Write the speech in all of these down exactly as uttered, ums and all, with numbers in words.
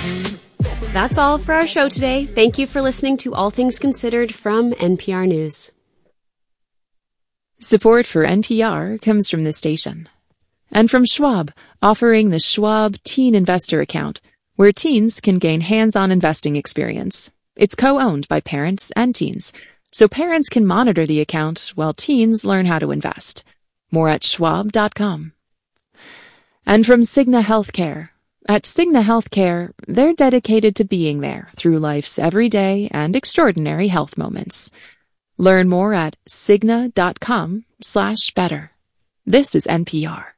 That's all for our show today. Thank you for listening to All Things Considered from N P R News. Support for N P R comes from this station. And from Schwab, offering the Schwab Teen Investor Account, where teens can gain hands-on investing experience. It's co-owned by parents and teens, so parents can monitor the account while teens learn how to invest. More at schwab dot com. And from Cigna Healthcare. At Cigna Healthcare, they're dedicated to being there through life's everyday and extraordinary health moments. Learn more at cigna dot com slash better. This is N P R.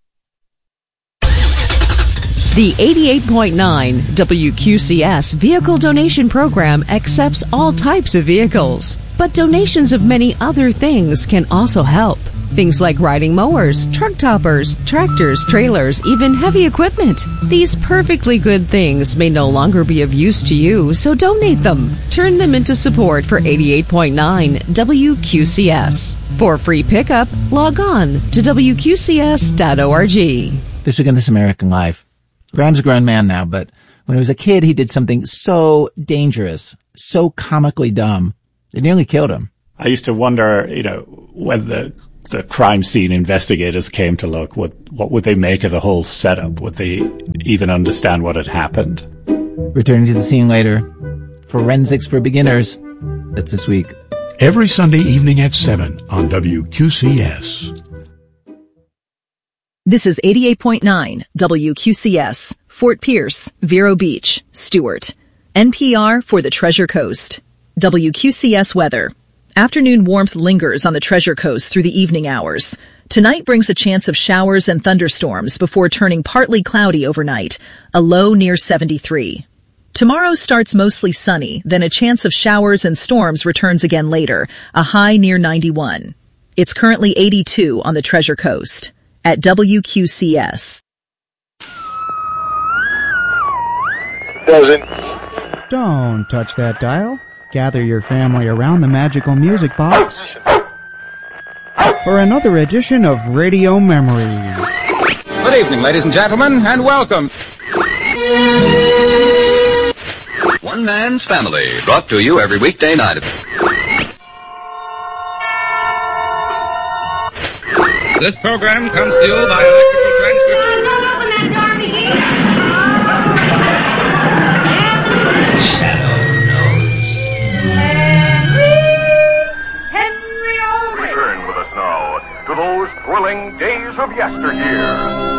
The eighty-eight point nine W Q C S Vehicle Donation Program accepts all types of vehicles, but donations of many other things can also help. Things like riding mowers, truck toppers, tractors, trailers, even heavy equipment. These perfectly good things may no longer be of use to you, so donate them. Turn them into support for eighty-eight point nine W Q C S. For free pickup, log on to W Q C S dot org. This week on This American Life. Graham's a grown man now, but when he was a kid, he did something so dangerous, so comically dumb, it nearly killed him. I used to wonder, you know, when the the crime scene investigators came to look, what what would they make of the whole setup? Would they even understand what had happened? Returning to the scene later, Forensics for Beginners. That's this week. Every Sunday evening at seven on W Q C S. This is eighty-eight point nine W Q C S, Fort Pierce, Vero Beach, Stewart. N P R for the Treasure Coast. W Q C S weather. Afternoon warmth lingers on the Treasure Coast through the evening hours. Tonight brings a chance of showers and thunderstorms before turning partly cloudy overnight, a low near seventy-three. Tomorrow starts mostly sunny, then a chance of showers and storms returns again later, a high near ninety-one. It's currently eighty-two on the Treasure Coast. At W Q C S. Frozen. Don't touch that dial. Gather your family around the magical music box for another edition of Radio Memories. Good evening, ladies and gentlemen, and welcome. One Man's Family, brought to you every weekday night. This program comes to you by electrical transmission. Return with us now to those thrilling days of yesteryear.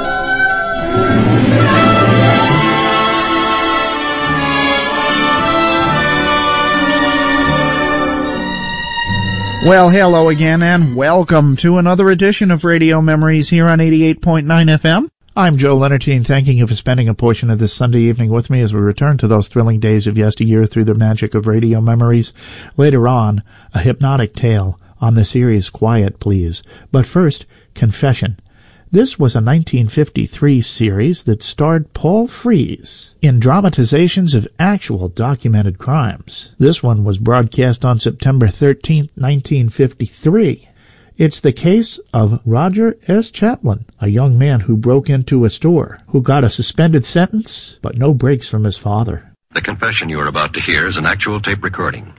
Well, hello again, and welcome to another edition of Radio Memories here on eighty-eight point nine F M. I'm Joe Leonardine, thanking you for spending a portion of this Sunday evening with me as we return to those thrilling days of yesteryear through the magic of Radio Memories. Later on, a hypnotic tale on the series Quiet Please. But first, Confession. This was a nineteen fifty-three series that starred Paul Frees in dramatizations of actual documented crimes. This one was broadcast on September thirteenth, nineteen fifty-three. It's the case of Roger S. Chapman, a young man who broke into a store, who got a suspended sentence, but no breaks from his father. The confession you are about to hear is an actual tape recording.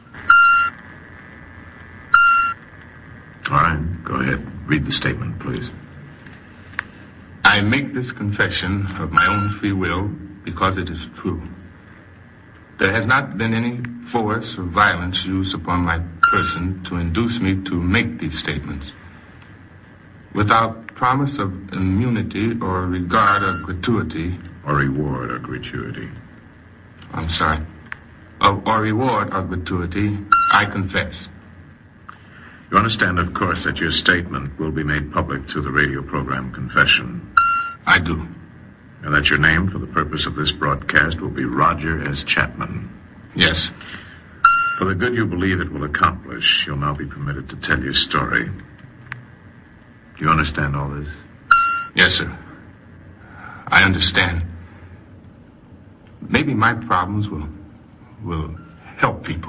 All right, go ahead. Read the statement, please. I make this confession of my own free will because it is true. There has not been any force or violence used upon my person to induce me to make these statements. Without promise of immunity or regard or gratuity. Or reward or gratuity. I'm sorry. Of, or reward or gratuity, I confess. You understand, of course, that your statement will be made public through the radio program Confession. I do. And that your name for the purpose of this broadcast will be Roger S. Chapman. Yes. For the good you believe it will accomplish, you'll now be permitted to tell your story. Do you understand all this? Yes, sir. I understand. Maybe my problems will will help people.